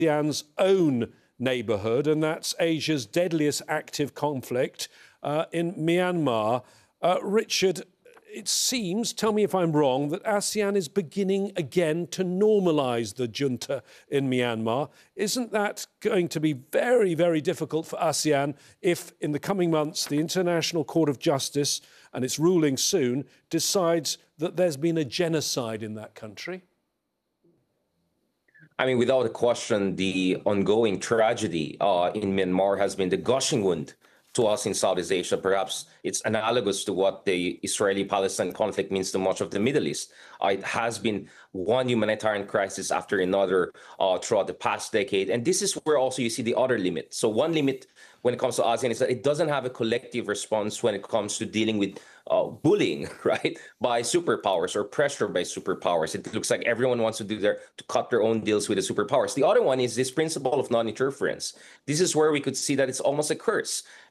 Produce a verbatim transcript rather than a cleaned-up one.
ASEAN's own neighbourhood, and that's Asia's deadliest active conflict uh, in Myanmar. Uh, Richard, it seems, tell me if I'm wrong, that ASEAN is beginning again to normalise the junta in Myanmar. Isn't that going to be very, very difficult for ASEAN if, in the coming months, the International Court of Justice, and its ruling soon, decides that there's been a genocide in that country? I mean, without a question, the ongoing tragedy uh, in Myanmar has been the gushing wound to us in Southeast Asia. Perhaps it's analogous to what the Israeli-Palestine conflict means to much of the Middle East. Uh, it has been one humanitarian crisis after another uh, throughout the past decade. And this is where also you see the other limit. So one limit when it comes to ASEAN is that it doesn't have a collective response when it comes to dealing with uh, bullying, right, by superpowers or pressure by superpowers. It looks like everyone wants to do their to cut their own deals with the superpowers. The other one is this principle of non-interference. This is where we could see that it's almost a curse.